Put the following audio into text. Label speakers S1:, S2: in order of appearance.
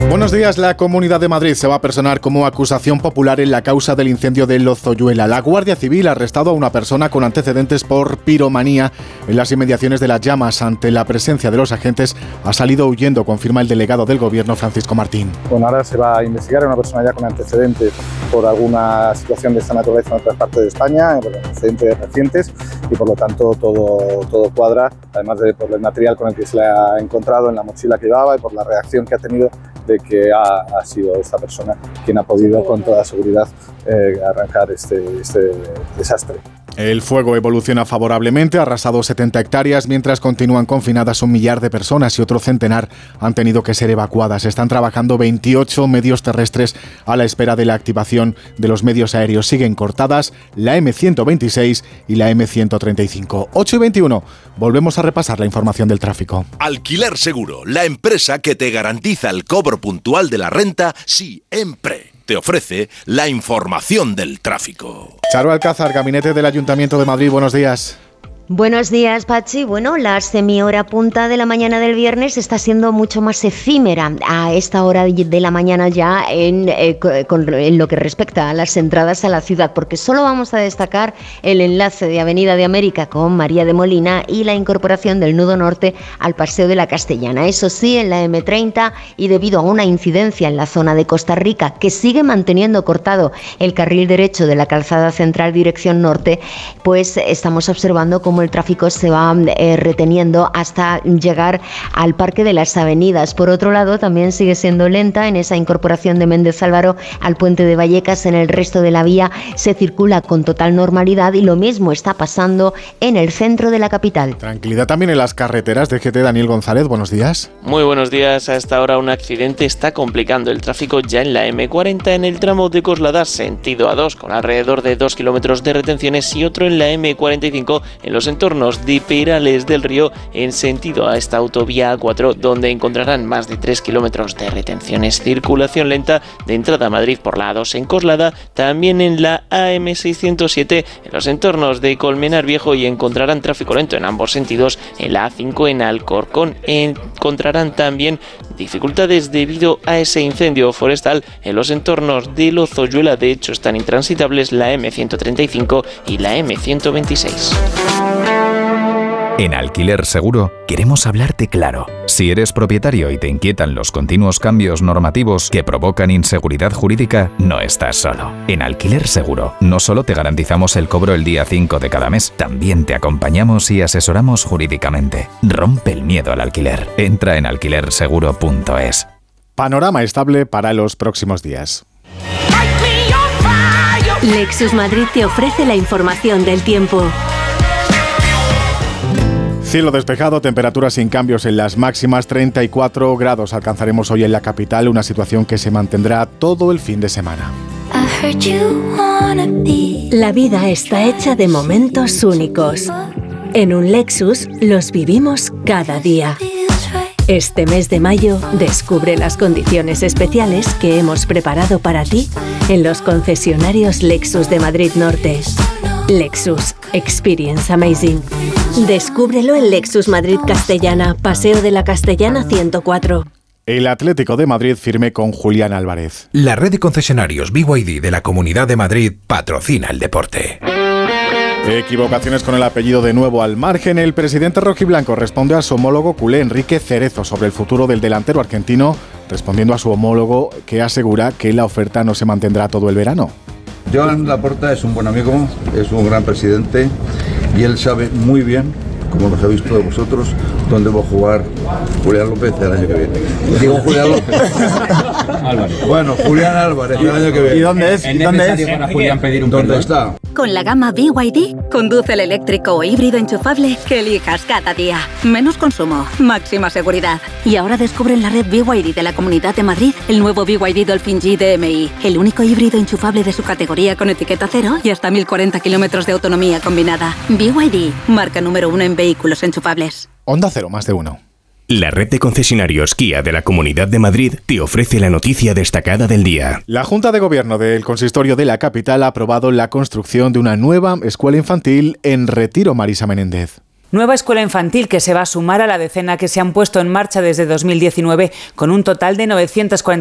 S1: Buenos días. La Comunidad de Madrid se va a personar como acusación popular en la causa del incendio de Lozoyuela. La Guardia Civil ha arrestado a una persona con antecedentes por piromanía en las inmediaciones de las llamas. Ante la presencia de los agentes, ha salido huyendo, confirma el delegado del Gobierno, Francisco Martín.
S2: Bueno, ahora se va a investigar a una persona ya con antecedentes por alguna situación de esta naturaleza en otras partes de España, antecedentes recientes, y por lo tanto todo cuadra, además por el material con el que se le ha encontrado en la mochila que llevaba y por la reacción que ha tenido de que ha sido esta persona quien ha podido con toda seguridad arrancar este desastre.
S1: El fuego evoluciona favorablemente, ha arrasado 70 hectáreas, mientras continúan confinadas 1 millar de personas y otro centenar han tenido que ser evacuadas. Están trabajando 28 medios terrestres a la espera de la activación de los medios aéreos. Siguen cortadas la M126 y la M135. 8:21. Volvemos a repasar la información del tráfico.
S3: Alquiler Seguro, la empresa que te garantiza el cobro puntual de la renta siempre. Te ofrece la información del tráfico.
S1: Charo Alcázar, Gabinete del Ayuntamiento de Madrid, buenos días.
S4: Buenos días, Pachi. Bueno, la semihora punta de la mañana del viernes está siendo mucho más efímera a esta hora de la mañana ya en lo que respecta a las entradas a la ciudad, porque solo vamos a destacar el enlace de Avenida de América con María de Molina y la incorporación del nudo norte al Paseo de la Castellana. Eso sí, en la M30 y debido a una incidencia en la zona de Costa Rica que sigue manteniendo cortado el carril derecho de la calzada central dirección norte, pues estamos observando cómo el tráfico se va reteniendo hasta llegar al Parque de las Avenidas. Por otro lado, también sigue siendo lenta en esa incorporación de Méndez Álvaro al Puente de Vallecas. En el resto de la vía se circula con total normalidad y lo mismo está pasando en el centro de la capital.
S1: Tranquilidad también en las carreteras. DGT, Daniel González, buenos días.
S5: Muy buenos días. A esta hora un accidente está complicando el tráfico ya en la M40 en el tramo de Coslada sentido A2 con alrededor de 2 kilómetros de retenciones y otro en la M45 en los entornos de Perales del Río en sentido a esta autovía A4 donde encontrarán más de 3 kilómetros de retenciones. Circulación lenta de entrada a Madrid por la A2 en Coslada, también en la AM607 en los entornos de Colmenar Viejo y encontrarán tráfico lento en ambos sentidos en la A5 en Alcorcón. Encontrarán también dificultades debido a ese incendio forestal en los entornos de Lozoyuela. De hecho, están intransitables la M135 y la M126.
S6: En Alquiler Seguro queremos hablarte claro. Si eres propietario y te inquietan los continuos cambios normativos que provocan inseguridad jurídica, no estás solo. En Alquiler Seguro no solo te garantizamos el cobro el día 5 de cada mes, también te acompañamos y asesoramos jurídicamente. Rompe el miedo al alquiler. Entra en alquilerseguro.es.
S1: Panorama estable para los próximos días.
S7: Lexus Madrid te ofrece la información del tiempo.
S1: Cielo despejado, temperaturas sin cambios en las máximas, 34 grados alcanzaremos hoy en la capital, una situación que se mantendrá todo el fin de semana.
S7: La vida está hecha de momentos únicos. En un Lexus los vivimos cada día. Este mes de mayo descubre las condiciones especiales que hemos preparado para ti en los concesionarios Lexus de Madrid Norte. Lexus Experience Amazing. Descúbrelo en Lexus Madrid Castellana, Paseo de la Castellana 104.
S1: El Atlético de Madrid firme con Julián Álvarez.
S8: La red de concesionarios BYD de la Comunidad de Madrid patrocina el deporte.
S1: Equivocaciones con el apellido de nuevo al margen. El presidente rojiblanco responde a su homólogo culé Enrique Cerezo sobre el futuro del delantero argentino, respondiendo a su homólogo que asegura que la oferta no se mantendrá todo el verano.
S9: Joan Laporta es un buen amigo, es un gran presidente y él sabe muy bien, como lo sabéis todos vosotros, dónde va a jugar Julián López el año que viene. Digo Julián López. Álvarez. Bueno, Julián Álvarez el año que viene.
S1: ¿Y dónde es?
S9: ¿Es necesario para Julián pedir un perdón? ¿Dónde está?
S10: Con la gama BYD, conduce el eléctrico o híbrido enchufable que elijas cada día. Menos consumo, máxima seguridad. Y ahora descubre en la red BYD de la Comunidad de Madrid el nuevo BYD Dolphin G DMI, el único híbrido enchufable de su categoría con etiqueta cero y hasta 1040 kilómetros de autonomía combinada. BYD, marca número 1 en vehículos enchufables.
S1: Onda Cero, más de uno.
S11: La red de concesionarios Kia de la Comunidad de Madrid te ofrece la noticia destacada del día.
S1: La Junta de Gobierno del Consistorio de la capital ha aprobado la construcción de una nueva escuela infantil en Retiro, Marisa Menéndez.
S12: Nueva escuela infantil que se va a sumar a la decena que se han puesto en marcha desde 2019 con un total de 940